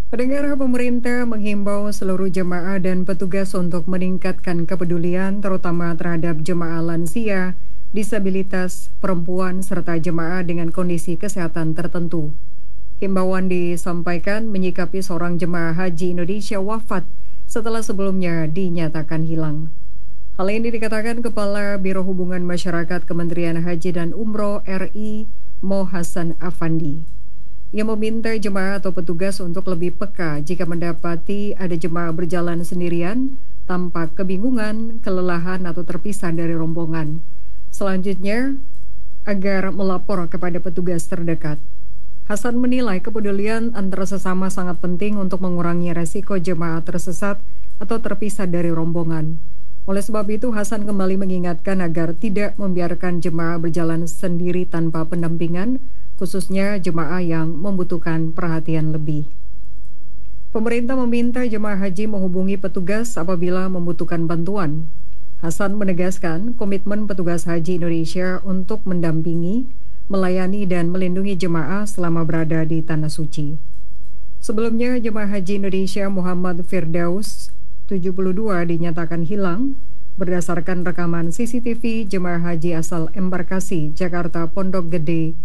Pendengar, pemerintah menghimbau seluruh jemaah dan petugas untuk meningkatkan kepedulian terutama terhadap jemaah lansia, disabilitas, perempuan, serta jemaah dengan kondisi kesehatan tertentu. Himbauan disampaikan menyikapi seorang jemaah haji Indonesia wafat setelah sebelumnya dinyatakan hilang. Hal ini dikatakan Kepala Biro Hubungan Masyarakat Kementerian Haji dan Umroh RI Mo Hasan Afandi. Ia meminta jemaah atau petugas untuk lebih peka jika mendapati ada jemaah berjalan sendirian tanpa kebingungan, kelelahan, atau terpisah dari rombongan. Selanjutnya, agar melapor kepada petugas terdekat. Hasan menilai kepedulian antara sesama sangat penting untuk mengurangi resiko jemaah tersesat atau terpisah dari rombongan. Oleh sebab itu, Hasan kembali mengingatkan agar tidak membiarkan jemaah berjalan sendiri tanpa pendampingan, khususnya jemaah yang membutuhkan perhatian lebih. Pemerintah meminta jemaah haji menghubungi petugas apabila membutuhkan bantuan. Hasan menegaskan komitmen petugas haji Indonesia untuk mendampingi, melayani, dan melindungi jemaah selama berada di Tanah Suci. Sebelumnya, jemaah haji Indonesia Muhammad Firdaus 72 dinyatakan hilang berdasarkan rekaman CCTV jemaah haji asal embarkasi Jakarta Pondok Gede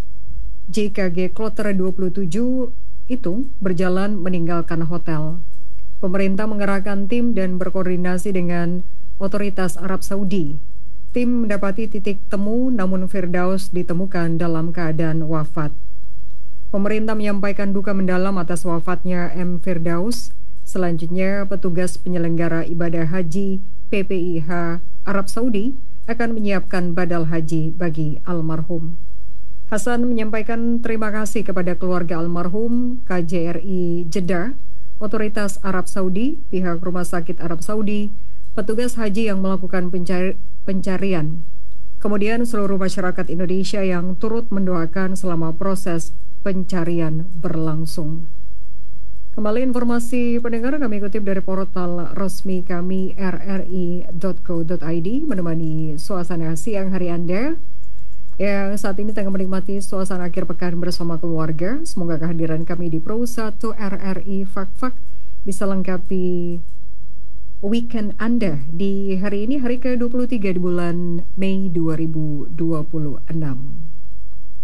JKG Kloter 27 itu berjalan meninggalkan hotel. Pemerintah mengerahkan tim dan berkoordinasi dengan otoritas Arab Saudi. Tim mendapati titik temu namun Firdaus ditemukan dalam keadaan wafat. Pemerintah menyampaikan duka mendalam atas wafatnya M. Firdaus. Selanjutnya, petugas penyelenggara ibadah haji PPIH Arab Saudi akan menyiapkan badal haji bagi almarhum. Hasan menyampaikan terima kasih kepada keluarga almarhum, KJRI Jeddah, otoritas Arab Saudi, pihak Rumah Sakit Arab Saudi, petugas haji yang melakukan pencarian. Kemudian seluruh masyarakat Indonesia yang turut mendoakan selama proses pencarian berlangsung. Kembali informasi pendengar kami kutip dari portal resmi kami rri.co.id menemani suasana siang hari Anda yang saat ini tengah menikmati suasana akhir pekan bersama keluarga. Semoga kehadiran kami di Pro 1 RRI Fak bisa lengkapi weekend Anda di hari ini, hari ke-23 di bulan Mei 2026.